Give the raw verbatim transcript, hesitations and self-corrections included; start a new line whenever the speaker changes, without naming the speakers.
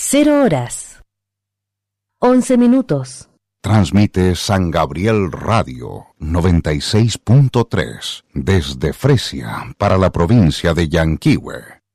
Cero horas. Once minutos.
Transmite San Gabriel Radio noventa y seis punto tres desde Fresia para la provincia de Yanquihue.